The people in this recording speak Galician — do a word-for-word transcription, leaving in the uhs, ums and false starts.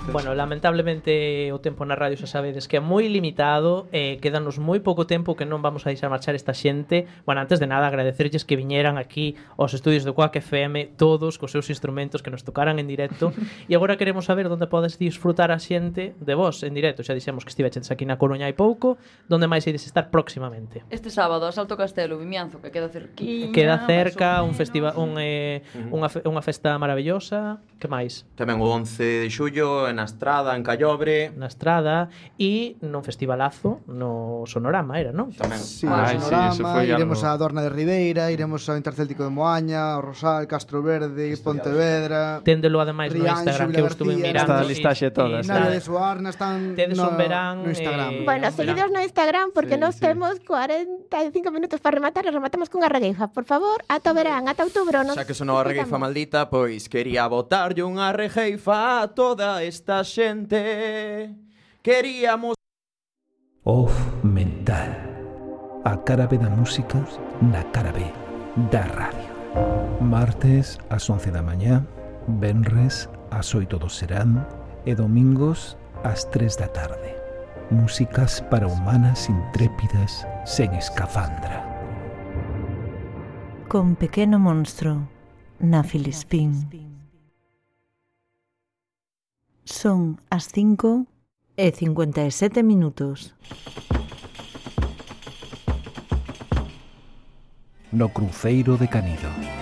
Bueno, lamentablemente o tempo na radio xa sabedes que é moi limitado, eh, quedanos moi pouco tempo que non vamos a deixar marchar esta xente. Bueno, antes de nada agradecerlles que viñeran aquí aos estudios do Quack F M todos cos seus instrumentos, que nos tocaran en directo. E agora queremos saber onde podes disfrutar a xente de vos en directo. Xa dixemos que estiveches aquí na Coruña hai pouco, onde máis ides estar próximamente? Este sábado a Salto Castelo, Vimianzo, que queda cerquiña. Queda cerca, un festival, un, eh, uh-huh. unha, fe, unha festa maravillosa. Que máis? Tamén o once de xullo na Estrada, en Callobre. Na Estrada e nun festivalazo no Sonorama, era, non? Tamén. Sí, ah, no Sonorama, sí, foi iremos algo... a Dorna de Ribeira, iremos ao Intercéltico de Moaña, ao Rosal, Castro Verde, Pontevedra. Téndelo ademais no Rianxo, Instagram que eu estuve mirando. Está a listaxe toda. Nada de Suarna están Tedes no, un verán no Instagram. eh, Bueno, seguidos no Instagram porque Sí, nos sí. temos cuarenta e cinco minutos para rematar e rematamos cunha regueifa. Por favor, ata o verán, ata outubro. Nos Xa que sonou a regueifa maldita, pois quería botarlle unha regueifa a toda esta xente. Queríamos... Off Mental. A cara B da música na cara B da radio. Martes ás once da mañá, venres ás oito do serán e domingos ás tres da tarde. Músicas para humanas intrépidas sen escafandra. Con Pequeno Monstro na Filispín. Son as cinco e cincuenta e sete minutos. No cruceiro de Canido.